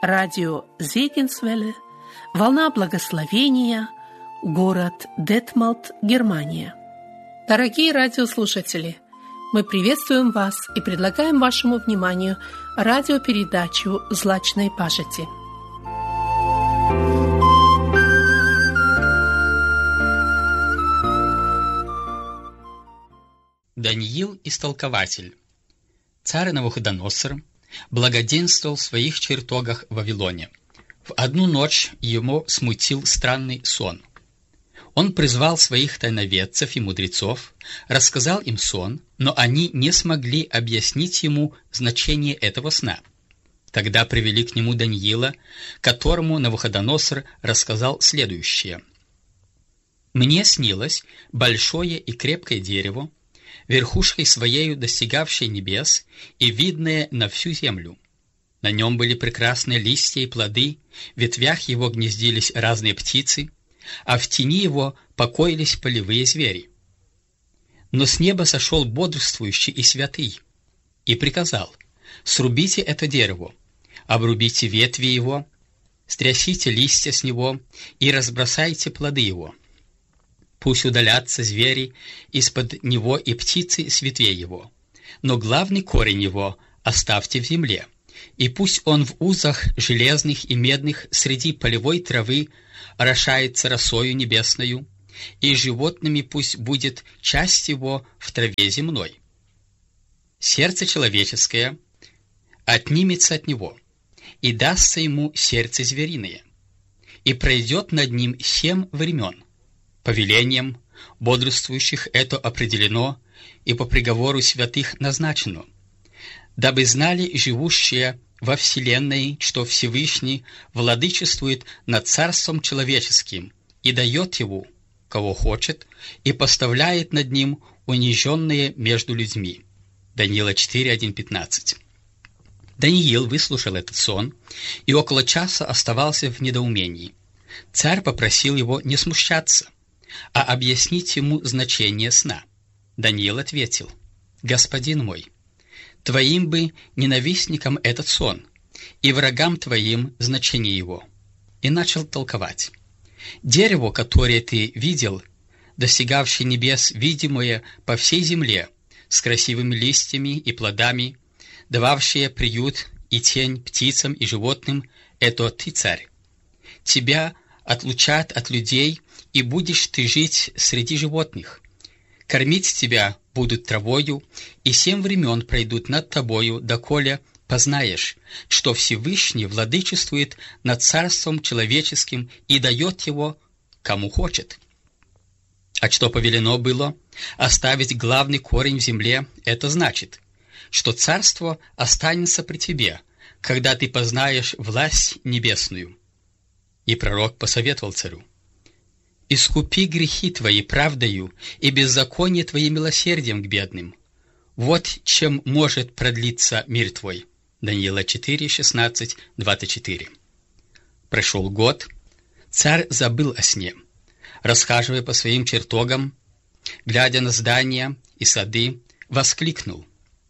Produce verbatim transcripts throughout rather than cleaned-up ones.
радио Зегенсвелле, волна благословения, город Детмалт, Германия. Дорогие радиослушатели, мы приветствуем вас и предлагаем вашему вниманию радиопередачу «Злачной пажити». Даниил Истолкователь. Царь Навуходоносор благоденствовал в своих чертогах в Вавилоне. В одну ночь ему смутил странный сон. Он призвал своих тайноведцев и мудрецов, рассказал им сон, но они не смогли объяснить ему значение этого сна. Тогда привели к нему Даниила, которому Навуходоносор рассказал следующее. «Мне снилось большое и крепкое дерево, верхушкой своею достигавшее небес и видное на всю землю. На нем были прекрасные листья и плоды, в ветвях его гнездились разные птицы, а в тени его покоились полевые звери. Но с неба сошел бодрствующий и святый, и приказал: срубите это дерево, обрубите ветви его, стрясите листья с него и разбросайте плоды его. Пусть удалятся звери из-под него и птицы с ветвей его, но главный корень его оставьте в земле, и пусть он в узах железных и медных среди полевой травы орошается росою небесною, и животными пусть будет часть его в траве земной. Сердце человеческое отнимется от него, и дастся ему сердце звериное, и пройдет над ним семь времен. Повелением бодрствующих это определено и по приговору святых назначено, дабы знали живущие во вселенной, что Всевышний владычествует над царством человеческим и дает его, кого хочет, и поставляет над ним униженные между людьми». Даниила четыре, один, пятнадцать. Даниил выслушал этот сон и около часа оставался в недоумении. Царь попросил его не смущаться, а объяснить ему значение сна. Даниил ответил: «Господин мой, твоим бы ненавистникам этот сон, и врагам твоим значение его». И начал толковать. «Дерево, которое ты видел, достигавшее небес, видимое по всей земле, с красивыми листьями и плодами, дававшее приют и тень птицам и животным, это ты, царь. Тебя отлучат от людей, и будешь ты жить среди животных. Кормить тебя будут травою, и семь времен пройдут над тобою, доколе познаешь, что Всевышний владычествует над царством человеческим и дает его, кому хочет. А что повелено было оставить главный корень в земле, это значит, что царство останется при тебе, когда ты познаешь власть небесную». И пророк посоветовал царю: «Искупи грехи твои правдою и беззаконие твои милосердием к бедным. Вот чем может продлиться мир твой». Даниила четыре, шестнадцать, двадцать четыре. Прошел год, царь забыл о сне. Расхаживая по своим чертогам, глядя на здания и сады, воскликнул: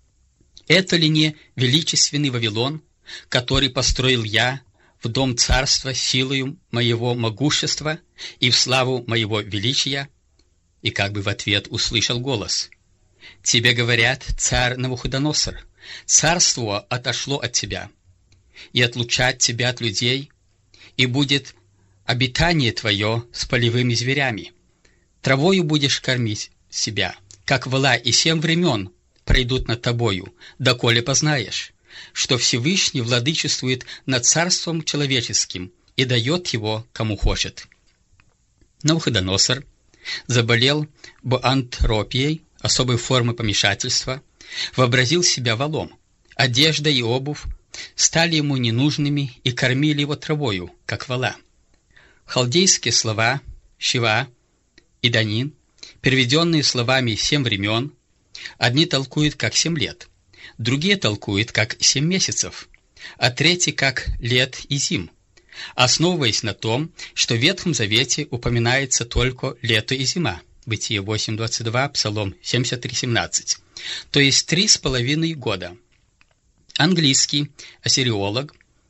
«Это ли не величественный Вавилон, который построил я в дом царства силою моего могущества и в славу моего величия?» И как бы в ответ услышал голос: «Тебе говорят, царь Навуходоносор, царство отошло от тебя, и отлучать тебя от людей, и будет обитание твое с полевыми зверями. Травою будешь кормить себя, как вола, и семь времен пройдут над тобою, доколе познаешь, что Всевышний владычествует над царством человеческим и дает его, кому хочет». Навуходоносор заболел боантропией, особой формы помешательства, вообразил себя волом. Одежда и обувь стали ему ненужными и кормили его травою, как вола. Халдейские слова «шива» и «данин», переведенные словами «семь времен», одни толкуют как «семь лет», другие толкуют как «семь месяцев», а третьи как «лет и зим», основываясь на том, что в Ветхом Завете упоминается только лето и зима. Бытие восемь, двадцать два, Псалом семьдесят три, семнадцать. То есть три с половиной года. Английский ассириолог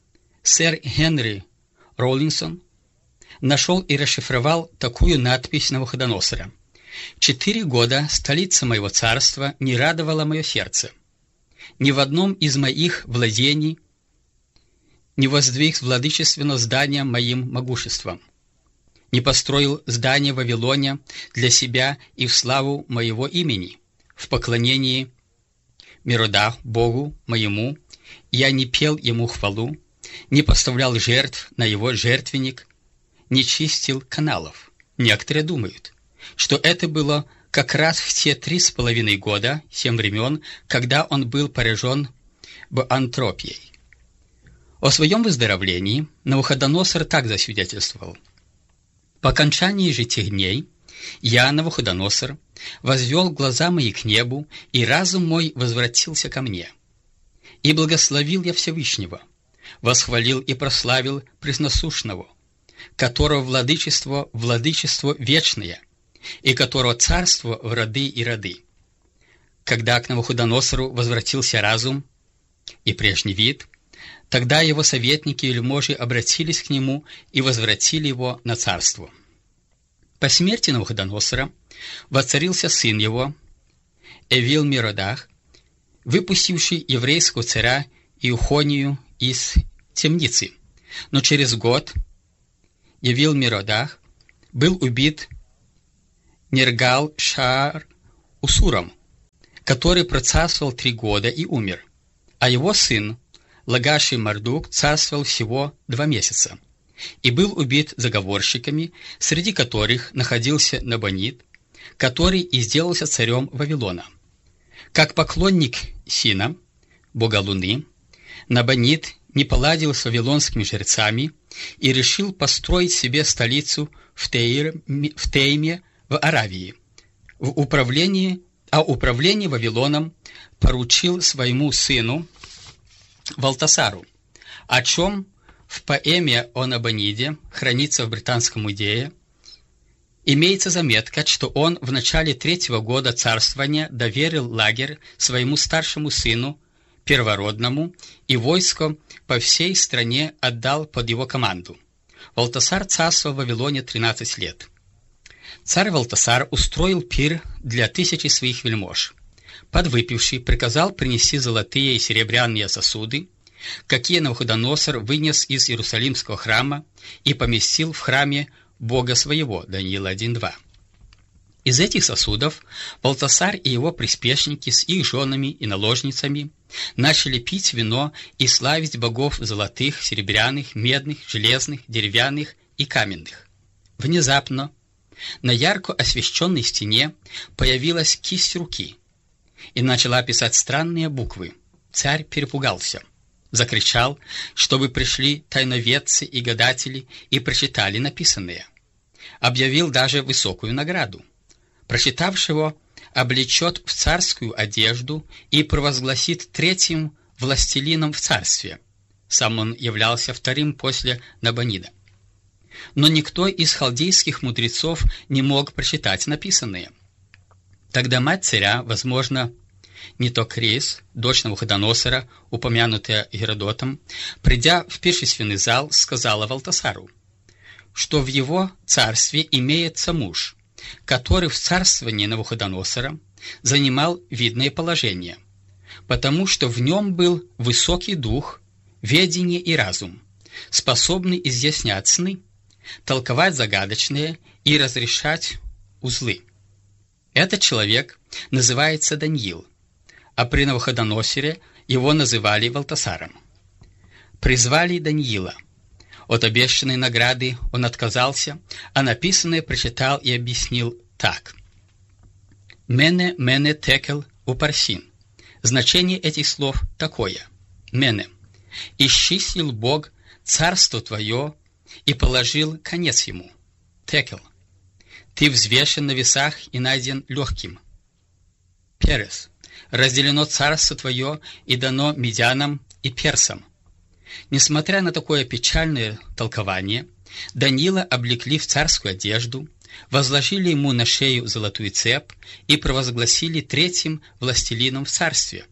сэр Генри Роллинсон нашел и расшифровал такую надпись Навуходоносора: «Четыре года столица моего царства не радовала мое сердце. Ни в одном из моих владений не воздвиг владычественно здание моим могуществом, не построил здание в Вавилоне для себя и в славу моего имени, в поклонении Меродах, Богу моему, я не пел ему хвалу, не поставлял жертв на его жертвенник, не чистил каналов». Некоторые думают, что это было как раз в те три с половиной года, семь времен, когда он был поражен бантропией. О своем выздоровлении Навуходоносор так засвидетельствовал: «По окончании же тех дней я, Навуходоносор, возвел глаза мои к небу, и разум мой возвратился ко мне. И благословил я Всевышнего, восхвалил и прославил Пресносущного, которого владычество, владычество вечное, и которого царство в роды и роды. Когда к Навуходоносору возвратился разум и прежний вид, тогда его советники и вельможи обратились к нему и возвратили его на царство. По смерти Навуходоносора воцарился сын его, Эвил-Меродах, выпустивший еврейского царя Иохонию из темницы. Но через год Эвил-Меродах был убит Нергал-Шаар-Усуром, который процарствовал три года и умер, а его сын Лагаши-Мардук царствовал всего два месяца и был убит заговорщиками, среди которых находился Набонид, который и сделался царем Вавилона. Как поклонник Сина, бога Луны, Набонид не поладил с вавилонскими жрецами и решил построить себе столицу в, Тейр, в Тейме в Аравии. В управлении, а управление Вавилоном поручил своему сыну Валтасару, о чем в поэме о Набониде, хранится в Британском музее, имеется заметка, что он в начале третьего года царствования доверил лагерь своему старшему сыну, первородному, и войско по всей стране отдал под его команду. Валтасар царствовал в Вавилоне тринадцать лет. Царь Валтасар устроил пир для тысячи своих вельмож. Подвыпивший приказал принести золотые и серебряные сосуды, какие Навуходоносор вынес из Иерусалимского храма и поместил в храме Бога своего. Даниил один два. Из этих сосудов Валтасар и его приспешники с их женами и наложницами начали пить вино и славить богов золотых, серебряных, медных, железных, деревянных и каменных. Внезапно на ярко освещенной стене появилась кисть руки и начала писать странные буквы. Царь перепугался, закричал, чтобы пришли тайноведцы и гадатели и прочитали написанное. Объявил даже высокую награду. Прочитавшего облечет в царскую одежду и провозгласит третьим властелином в царстве. Сам он являлся вторым после Набонида. Но никто из халдейских мудрецов не мог прочитать написанное. Тогда мать царя, возможно, Нитокрис, дочь Навуходоносора, упомянутая Геродотом, придя в пиршественный зал, сказала Валтасару, что в его царстве имеется муж, который в царствовании Навуходоносора занимал видное положение, потому что в нем был высокий дух, ведение и разум, способный изъяснять сны, толковать загадочные и разрешать узлы. Этот человек называется Даниил, а при Навуходоносоре его называли Валтасаром. Призвали Даниила. От обещанной награды он отказался, а написанное прочитал и объяснил так. «Мене, мене текел упарсин». Значение этих слов такое. «Мене. Исчислил Бог царство твое и положил конец ему». Текел. Ты взвешен на весах и найден легким. Перес. Разделено царство твое и дано медянам и персам. Несмотря на такое печальное толкование, Даниила облекли в царскую одежду, возложили ему на шею золотую цепь и провозгласили третьим властелином в царстве.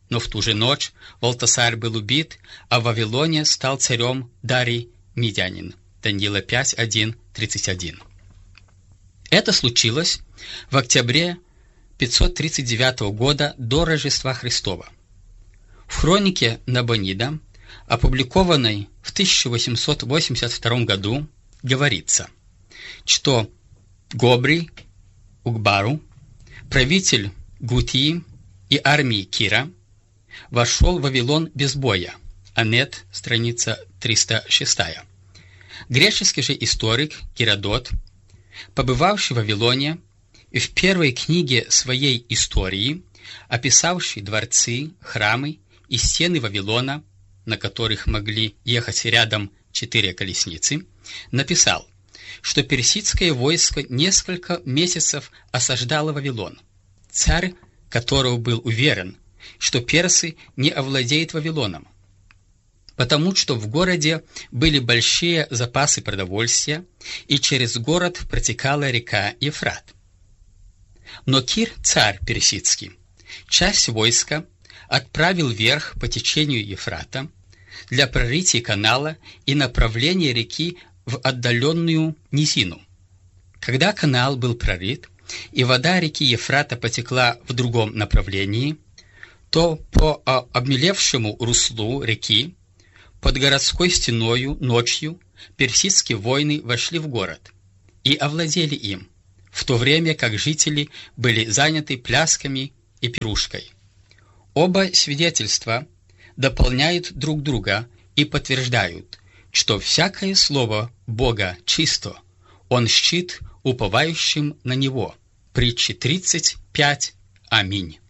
но в ту же ночь Валтасар был убит, а в Вавилоне стал царем Дарий Медянин. Даниила пять, один, тридцать один. Это случилось в октябре пятьсот тридцать девятого года до Рождества Христова. В хронике Набонида, опубликованной в тысяча восемьсот восемьдесят втором году, говорится, что Гобрий Угбару, правитель Гутии и армии Кира, вошел в Вавилон без боя. Анет, страница триста шесть. Греческий же историк Геродот, побывавший в Вавилоне и в первой книге своей истории, описавший дворцы, храмы и стены Вавилона, на которых могли ехать рядом четыре колесницы, написал, что персидское войско несколько месяцев осаждало Вавилон. Царь, которого был уверен, что персы не овладеют Вавилоном, потому что в городе были большие запасы продовольствия, и через город протекала река Ефрат. Но Кир, царь персидский, часть войска отправил вверх по течению Ефрата для прорытия канала и направления реки в отдаленную низину. Когда канал был прорыт, и вода реки Ефрата потекла в другом направлении, то по обмелевшему руслу реки под городской стеною ночью персидские воины вошли в город и овладели им, в то время как жители были заняты плясками и пирушкой. Оба свидетельства дополняют друг друга и подтверждают, что всякое слово Бога чисто, Он щит уповающим на Него. Притчи тридцать пять. Аминь.